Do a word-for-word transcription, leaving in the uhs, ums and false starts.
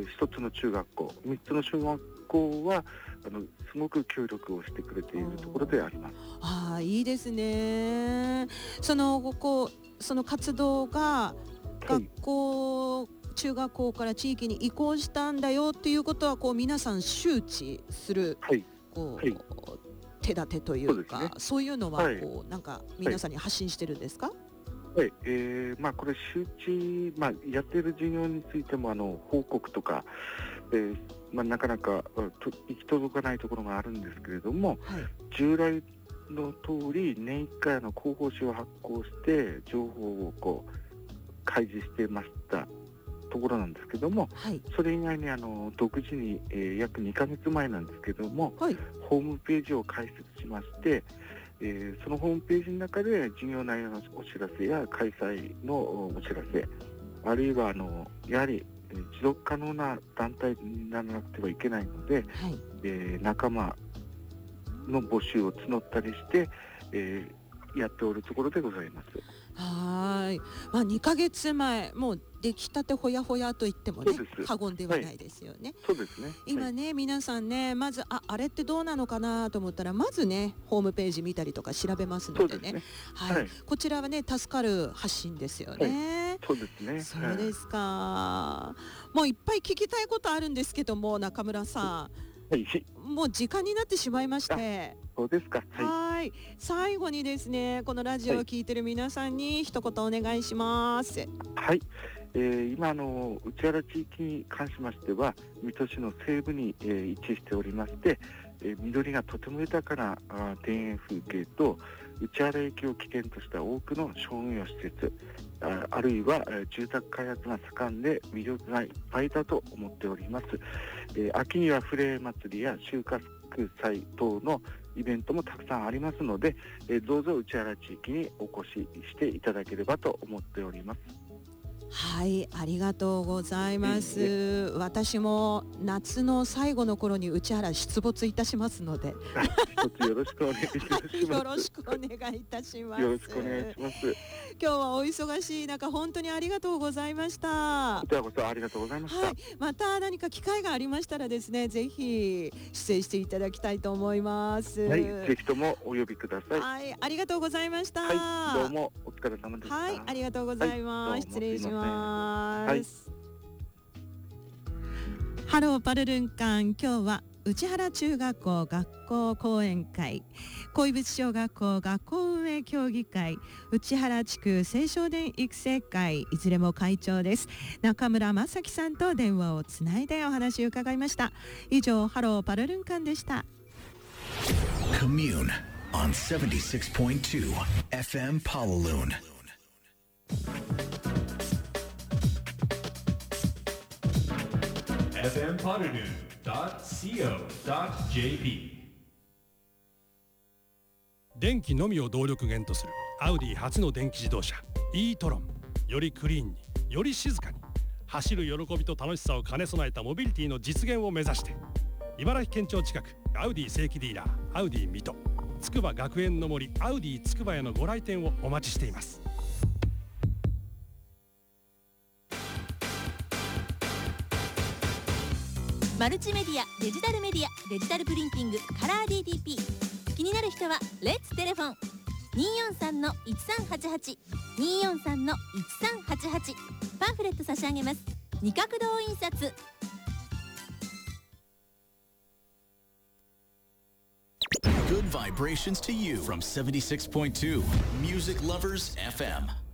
一つの中学校、三つの小学校はあのすごく協力をしてくれているところであります。 ああ、いいですね。そのこうその活動が学校、はい、中学校から地域に移行したんだよっていうことはこう皆さん周知する、 はい、 こう、 はい、 手立てというか、そうですね、そういうのはこう、はい、なんか皆さんに発信してるんですか？ はい、えーまあ、これ周知、まあ、やっている事業についてもあの報告とか、えーまあ、なかなかと行き届かないところがあるんですけれども、はい、従来の通り年いっかいの広報誌を発行して情報をこう開示してましたところなんですけども、はい、それ以外にあの独自に、えー、約にかげつまえなんですけども、はい、ホームページを開設しまして、えー、そのホームページの中で事業内容のお知らせや開催のお知らせ、あるいはあのやはり持続可能な団体にならなくてはいけないので、はい、えー、仲間の募集を募ったりして、えー、やっておるところでございます。 はい、まあ、にかげつまえ、もう出来たてほやほやと言ってもね過言ではないですよね。 そうですね。 今ね、はい、皆さんね、まず あ, あれってどうなのかなと思ったらまずねホームページ見たりとか調べますのでね、 ね、 はいはい、こちらはね助かる発信ですよね。 はい、そうですね。 そうですか、はい、もういっぱい聞きたいことあるんですけども、中村さん、はい、もう時間になってしまいまして。 そうですか。 はい、最後にですね、このラジオを聞いてる皆さんに一言お願いします。 はい、えー、今の内原地域に関しましては水戸市の西部に、えー、位置しておりまして、えー、緑がとても豊かなあ田園風景と内原駅を起点とした多くの商業施設、 あ, あるいは、えー、住宅開発が盛んで魅力がいっぱいだと思っております。えー、秋にはフレー祭りや収穫祭等のイベントもたくさんありますので、えー、どうぞ内原地域にお越ししていただければと思っております。 はい、ありがとうございます、えー、私も夏の最後の頃に内原出没いたしますので一つよろしくお願いいたしますよろしくお願いいたします。 よろしくお願いします。 今日はお忙しい中本当にありがとうございました。 こちらこそありがとうございました、 はい、また何か機会がありましたらですね、ぜひ出演していただきたいと思います。 はい、ぜひともお呼びください。 はい、ありがとうございました。 はい、どうもお疲れ様でした。 はい、ありがとうございます、はい、失礼します、はい、ハローパルルンカン、今日は内原中学校学校講演会、恋淵小学校学校運営協議会、内原地区青少年育成会、いずれも会長です中村正樹さんと電話をつないでお話を伺いました。以上、ハローパルルンカンでした。 Commune on seventy-six point two F M Palaloon。 エフエム パルルンドットシーオードットジェーピー。 電気のみを動力源とするアウディ初の電気自動車 e トロン、よりクリーンにより静かに走る喜びと楽しさを兼ね備えたモビリティの実現を目指して、茨城県庁近くアウディ正規ディーラーアウディ水戸、つくば学園の森アウディつくばへのご来店をお待ちしています。 マルチメディア、デジタルメディア、デジタルプリンティング、カラー ディーティーピー。 気になる人はレッツテレフォン にーよんさんのいちさんはちはち にーよんさんのいちさんはちはち。 パンフレット差し上げます。二角堂印刷。 Good vibrations to you from seventy-six point two Music Lovers エフエム。